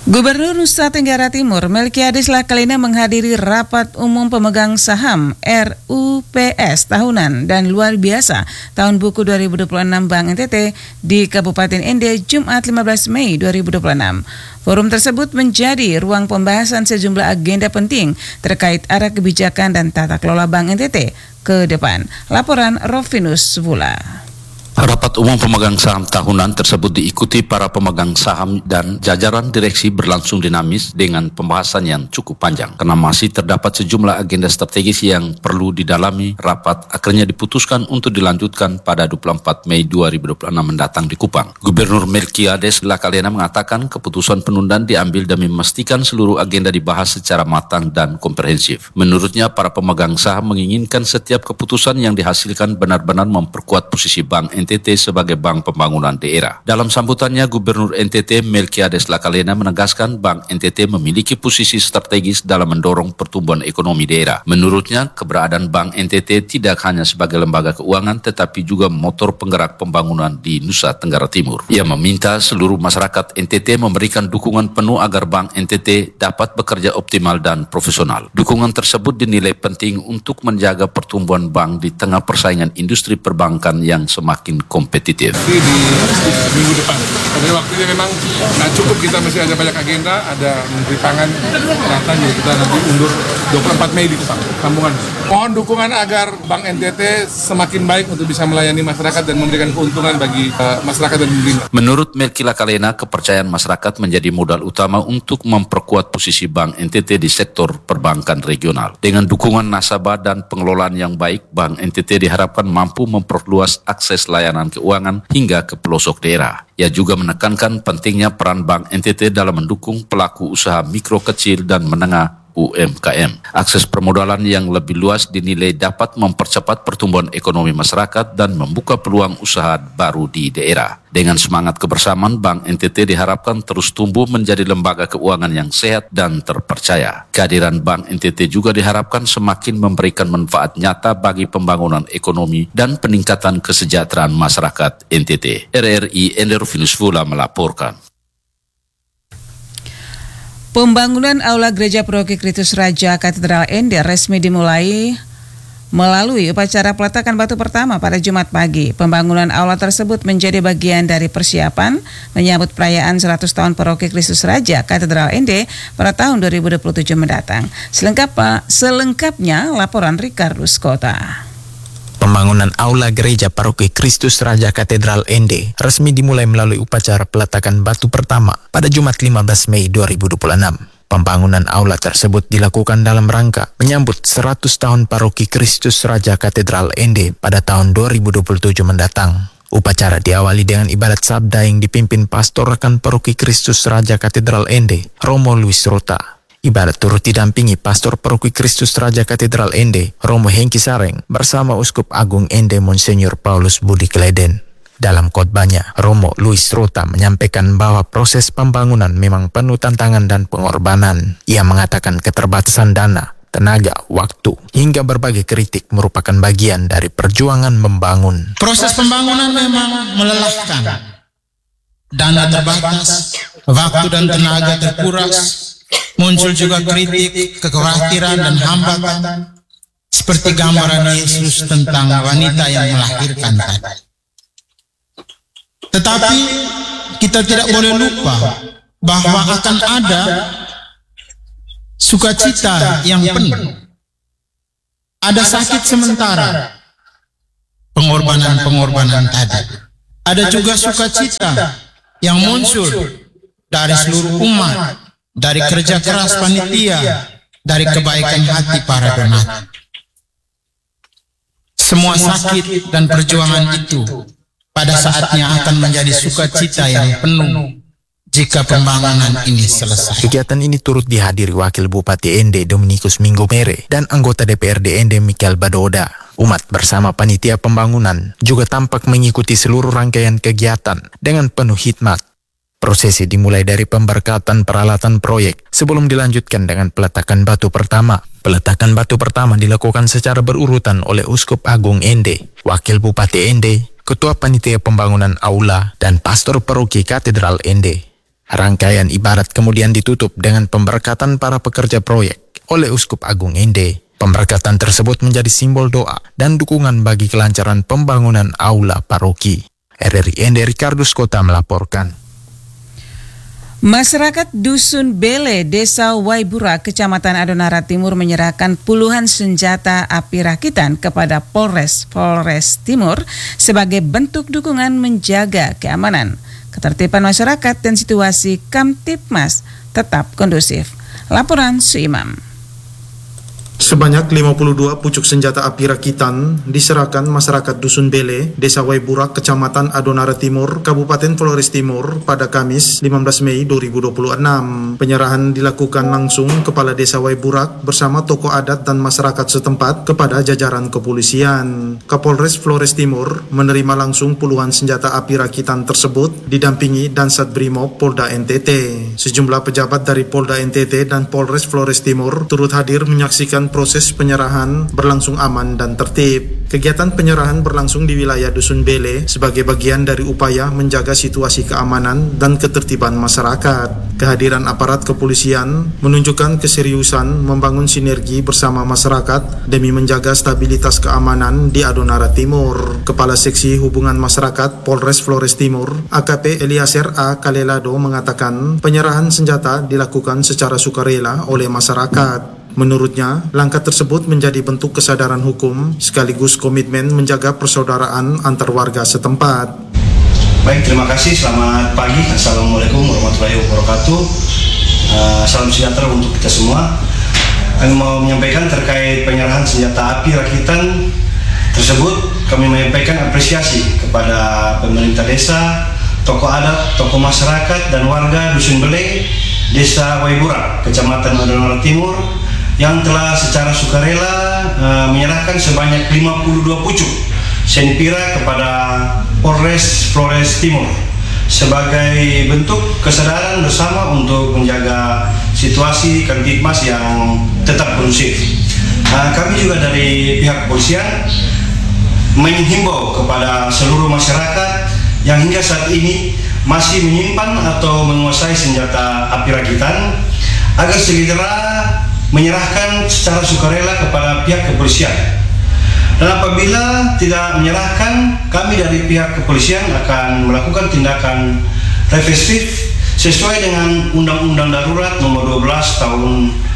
Gubernur Nusa Tenggara Timur Melkiades Lakalina menghadiri rapat umum pemegang saham RUPS tahunan dan luar biasa tahun buku 2026 Bank NTT di Kabupaten Ende Jumat 15 Mei 2026. Forum tersebut menjadi ruang pembahasan sejumlah agenda penting terkait arah kebijakan dan tata kelola Bank NTT ke depan. Laporan Rofinus Vula. Rapat umum pemegang saham tahunan tersebut diikuti para pemegang saham dan jajaran direksi berlangsung dinamis dengan pembahasan yang cukup panjang. Karena masih terdapat sejumlah agenda strategis yang perlu didalami, rapat akhirnya diputuskan untuk dilanjutkan pada 24 Mei 2026 mendatang di Kupang. Gubernur Melkiades Lakalina mengatakan keputusan penundaan diambil demi memastikan seluruh agenda dibahas secara matang dan komprehensif. Menurutnya, para pemegang saham menginginkan setiap keputusan yang dihasilkan benar-benar memperkuat posisi Bank NTT sebagai bank pembangunan daerah. Dalam sambutannya, Gubernur NTT Melkiades Lakalina menegaskan Bank NTT memiliki posisi strategis dalam mendorong pertumbuhan ekonomi daerah. Menurutnya, keberadaan Bank NTT tidak hanya sebagai lembaga keuangan tetapi juga motor penggerak pembangunan di Nusa Tenggara Timur. Ia meminta seluruh masyarakat NTT memberikan dukungan penuh agar Bank NTT dapat bekerja optimal dan profesional. Dukungan tersebut dinilai penting untuk menjaga pertumbuhan bank di tengah persaingan industri perbankan yang semakin kompetitif. Di minggu depan, pada waktunya memang cukup, kita masih ada banyak agenda, ada Menteri Pangan datang, jadi kita nanti undur 24 Mei di Sambungan. Mohon dukungan agar Bank NTT semakin baik untuk bisa melayani masyarakat dan memberikan keuntungan bagi masyarakat dan pemerintah. Menurut Melki Lakalina, kepercayaan masyarakat menjadi modal utama untuk memperkuat posisi Bank NTT di sektor perbankan regional. Dengan dukungan nasabah dan pengelolaan yang baik, Bank NTT diharapkan mampu memperluas akses layanan keuangan hingga ke pelosok daerah. Ia juga menekankan pentingnya peran Bank NTT dalam mendukung pelaku usaha mikro kecil dan menengah UMKM. Akses permodalan yang lebih luas dinilai dapat mempercepat pertumbuhan ekonomi masyarakat dan membuka peluang usaha baru di daerah. Dengan semangat kebersamaan, Bank NTT diharapkan terus tumbuh menjadi lembaga keuangan yang sehat dan terpercaya. Kehadiran Bank NTT juga diharapkan semakin memberikan manfaat nyata bagi pembangunan ekonomi dan peningkatan kesejahteraan masyarakat NTT. RRI Ende Rofinus Vula melaporkan. Pembangunan Aula Gereja Paroki Kristus Raja Katedral Ende resmi dimulai melalui upacara peletakan batu pertama pada Jumat pagi. Pembangunan aula tersebut menjadi bagian dari persiapan menyambut perayaan 100 tahun Paroki Kristus Raja Katedral Ende pada tahun 2027 mendatang. Selengkapnya laporan Ricardus Kota. Pembangunan Aula Gereja Paroki Kristus Raja Katedral Ende resmi dimulai melalui upacara peletakan batu pertama pada Jumat 15 Mei 2026. Pembangunan aula tersebut dilakukan dalam rangka menyambut 100 tahun Paroki Kristus Raja Katedral Ende pada tahun 2027 mendatang. Upacara diawali dengan ibadat sabda yang dipimpin Pastor Rekan Paroki Kristus Raja Katedral Ende, Romo Luis Rota. Ibadat turut didampingi Pastor Paroki Kristus Raja Katedral Ende, Romo Hengki Sareng, bersama Uskup Agung Ende Monsenyor Paulus Budi Kleden. Dalam khotbahnya, Romo Luis Rota menyampaikan bahwa proses pembangunan memang penuh tantangan dan pengorbanan. Ia mengatakan keterbatasan dana, tenaga, waktu, hingga berbagai kritik merupakan bagian dari perjuangan membangun. Proses pembangunan memang melelahkan. Dana terbatas, waktu dan tenaga terkuras. Muncul juga kritik, kekhawatiran dan hambatan, seperti gambaran Yesus tentang wanita yang melahirkan tadi. Tetapi kita tidak boleh lupa bahwa akan ada sukacita yang penuh. Ada sakit sementara, pengorbanan-pengorbanan tadi. Ada juga sukacita yang muncul dari seluruh umat, dari kerja keras panitia, dari kebaikan hati para donatur. Semua sakit dan perjuangan itu pada saatnya akan menjadi sukacita yang penuh jika pembangunan ini selesai. Kegiatan ini turut dihadiri Wakil Bupati Ende Dominikus Minggu Mere dan anggota DPRD Ende Michael Badoda. Umat bersama panitia pembangunan juga tampak mengikuti seluruh rangkaian kegiatan dengan penuh hikmat. Prosesi dimulai dari pemberkatan peralatan proyek sebelum dilanjutkan dengan peletakan batu pertama. Peletakan batu pertama dilakukan secara berurutan oleh Uskup Agung Ende, Wakil Bupati Ende, Ketua Panitia Pembangunan Aula, dan Pastor Paroki Katedral Ende. Rangkaian ibadat kemudian ditutup dengan pemberkatan para pekerja proyek oleh Uskup Agung Ende. Pemberkatan tersebut menjadi simbol doa dan dukungan bagi kelancaran pembangunan aula paroki. RRI Ende Ricardus Kota melaporkan. Masyarakat Dusun Bele, Desa Waibura, Kecamatan Adonara Timur menyerahkan puluhan senjata api rakitan kepada Polres Timur sebagai bentuk dukungan menjaga keamanan, ketertiban masyarakat dan situasi Kamtipmas tetap kondusif. Laporan Suimam. Sebanyak 52 pucuk senjata api rakitan diserahkan masyarakat Dusun Bele, Desa Waibura, Kecamatan Adonara Timur, Kabupaten Flores Timur pada Kamis 15 Mei 2026. Penyerahan dilakukan langsung Kepala Desa Waibura bersama tokoh adat dan masyarakat setempat kepada jajaran kepolisian. Kapolres Flores Timur menerima langsung puluhan senjata api rakitan tersebut didampingi Dansat Brimob Polda NTT. Sejumlah pejabat dari Polda NTT dan Polres Flores Timur turut hadir menyaksikan proses penyerahan berlangsung aman dan tertib. Kegiatan penyerahan berlangsung di wilayah Dusun Bele sebagai bagian dari upaya menjaga situasi keamanan dan ketertiban masyarakat. Kehadiran aparat kepolisian menunjukkan keseriusan membangun sinergi bersama masyarakat demi menjaga stabilitas keamanan di Adonara Timur. Kepala Seksi Hubungan Masyarakat Polres Flores Timur, AKP Eliezer A. Kalelado mengatakan penyerahan senjata dilakukan secara sukarela oleh masyarakat. Menurutnya, langkah tersebut menjadi bentuk kesadaran hukum sekaligus komitmen menjaga persaudaraan antar warga setempat. Baik, terima kasih. Selamat pagi. Assalamualaikum warahmatullahi wabarakatuh. Salam sejahtera untuk kita semua. Kami mau menyampaikan terkait penyerahan senjata api rakitan tersebut. Kami menyampaikan apresiasi kepada pemerintah desa, tokoh adat, tokoh masyarakat, dan warga Dusun Bele, Desa Waibura, Kecamatan Adonara Timur, yang telah secara sukarela menyerahkan sebanyak 52 pucuk senpira kepada Polres Flores Timur sebagai bentuk kesadaran bersama untuk menjaga situasi Kamtipmas yang tetap kondusif. Kami juga dari pihak kepolisian menghimbau kepada seluruh masyarakat yang hingga saat ini masih menyimpan atau menguasai senjata api rakitan agar segera menyerahkan secara sukarela kepada pihak kepolisian. Dan apabila tidak menyerahkan, kami dari pihak kepolisian akan melakukan tindakan represif sesuai dengan Undang-Undang Darurat Nomor 12 Tahun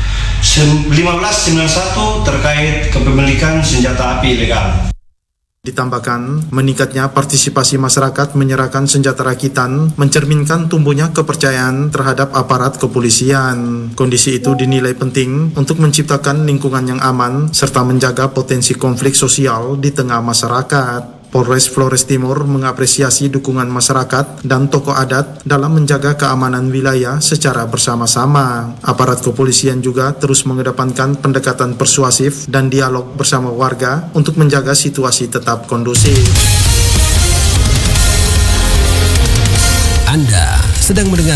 1591 terkait kepemilikan senjata api ilegal. Ditambahkan, meningkatnya partisipasi masyarakat menyerahkan senjata rakitan mencerminkan tumbuhnya kepercayaan terhadap aparat kepolisian. Kondisi itu dinilai penting untuk menciptakan lingkungan yang aman serta menjaga potensi konflik sosial di tengah masyarakat. Polres Flores Timur mengapresiasi dukungan masyarakat dan tokoh adat dalam menjaga keamanan wilayah secara bersama-sama. Aparat kepolisian juga terus mengedepankan pendekatan persuasif dan dialog bersama warga untuk menjaga situasi tetap kondusif. Anda sedang mendengar